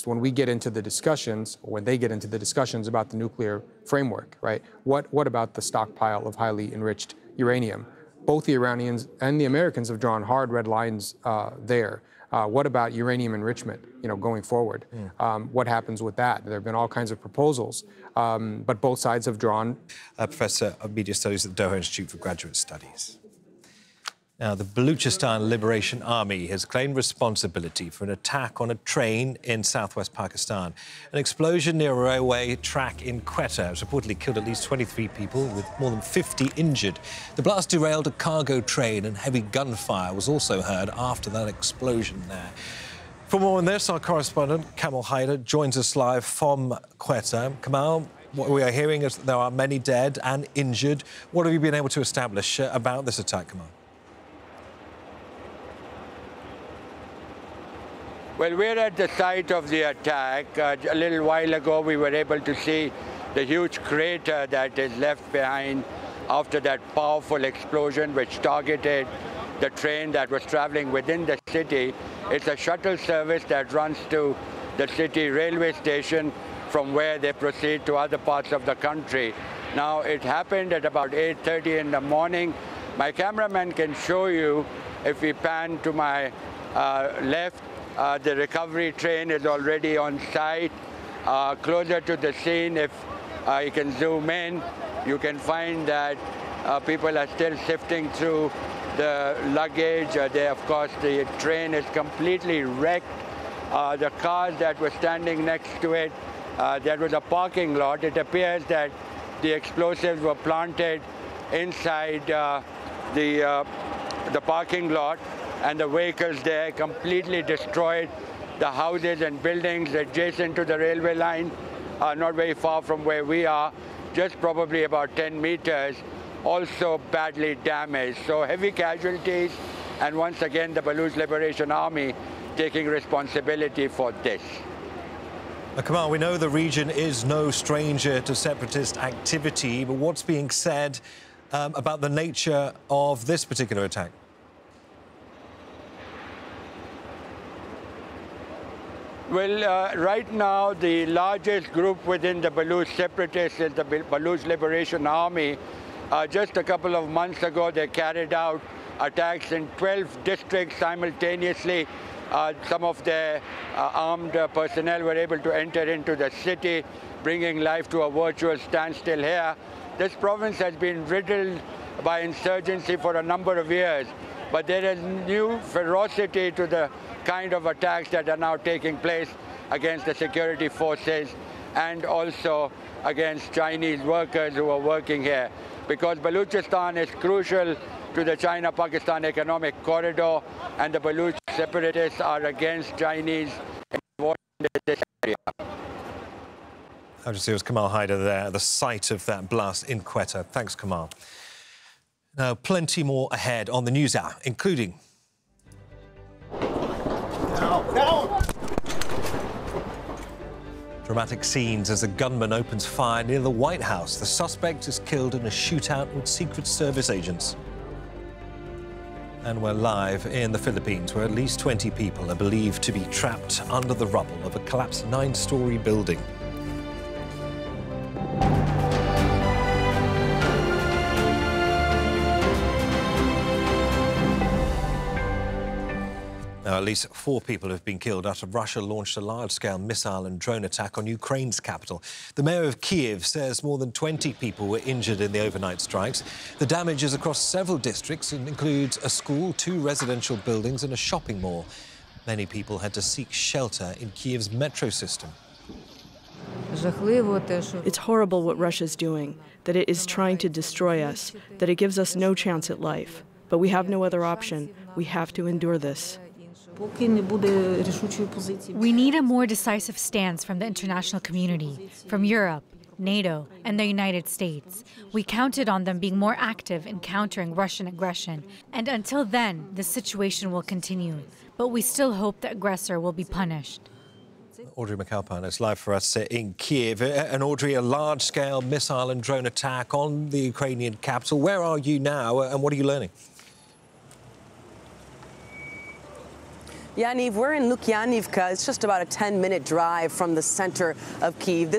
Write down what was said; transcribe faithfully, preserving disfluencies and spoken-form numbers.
next when we get into the discussions, or when they get into the discussions about the nuclear framework, right? What, what about the stockpile of highly enriched uranium? Both the Iranians and the Americans have drawn hard red lines uh, there. Uh, what about uranium enrichment, you know, going forward? Mm. Um, what happens with that? There have been all kinds of proposals, um, but both sides have drawn. Uh, Professor of Media Studies at the Doha Institute for Graduate Studies. Now, the Baluchistan Liberation Army has claimed responsibility for an attack on a train in southwest Pakistan. An explosion near a railway track in Quetta has reportedly killed at least twenty-three people, with more than fifty injured. The blast derailed a cargo train, and heavy gunfire was also heard after that explosion there. For more on this, our correspondent, Kamal Haider, joins us live from Quetta. Kamal, what we are hearing is that there are many dead and injured. What have you been able to establish uh, about this attack, Kamal? Well, we're at the site of the attack. Uh, a little while ago, we were able to see the huge crater that is left behind after that powerful explosion which targeted the train that was traveling within the city. It's a shuttle service that runs to the city railway station, from where they proceed to other parts of the country. Now, it happened at about eight thirty in the morning. My cameraman can show you, if we pan to my uh, left, Uh, the recovery train is already on site. Uh, closer to the scene, if uh, you can zoom in, you can find that uh, people are still sifting through the luggage. Uh, they, of course, the train is completely wrecked. Uh, the cars that were standing next to it, uh, there was a parking lot. It appears that the explosives were planted inside uh, the, uh, the parking lot, and the vehicles there completely destroyed. The houses and buildings adjacent to the railway line are not very far from where we are, just probably about ten meters, also badly damaged. So heavy casualties, and once again, the Baluch Liberation Army taking responsibility for this. Now, Kamal, we know the region is no stranger to separatist activity, but what's being said um, about the nature of this particular attack? Well, uh, right now, the largest group within the Baluch separatists is the Baluch Liberation Army. Uh, just a couple of months ago, they carried out attacks in twelve districts simultaneously. Uh, some of their uh, armed uh, personnel were able to enter into the city, bringing life to a virtual standstill here. This province has been riddled by insurgency for a number of years, but there is new ferocity to the kind of attacks that are now taking place against the security forces and also against Chinese workers who are working here. Because Baluchistan is crucial to the China-Pakistan economic corridor, and the Baluch separatists are against Chinese involvement in this area. Obviously, it was Kamal Haider there, the site of that blast in Quetta. Thanks, Kamal. Now, plenty more ahead on the News Hour, including... Dramatic scenes as a gunman opens fire near the White House. The suspect is killed in a shootout with Secret Service agents. And we're live in the Philippines, where at least twenty people are believed to be trapped under the rubble of a collapsed nine-story building. Now, at least four people have been killed after Russia launched a large-scale missile and drone attack on Ukraine's capital. The mayor of Kyiv says more than twenty people were injured in the overnight strikes. The damage is across several districts and includes a school, two residential buildings and a shopping mall. Many people had to seek shelter in Kyiv's metro system. It's horrible what Russia's doing, that it is trying to destroy us, that it gives us no chance at life. But we have no other option. We have to endure this. We need a more decisive stance from the international community, from Europe, NATO, and the United States. We counted on them being more active in countering Russian aggression, and until then, the situation will continue. But we still hope the aggressor will be punished. Audrey McAlpine is live for us in Kyiv. And Audrey, a large-scale missile and drone attack on the Ukrainian capital. Where are you now, and what are you learning? Yaniv, we're in Lukyanivka. It's just about a ten minute drive from the center of Kyiv. This